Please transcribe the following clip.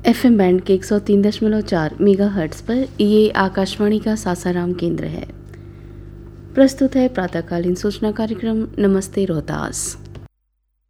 FM band के 103.4 megahertz पर ये आकाशवाणी का सासाराम केंद्र है। प्रस्तुत है प्रातःकालीन सूचना कार्यक्रम नमस्ते रोहतास।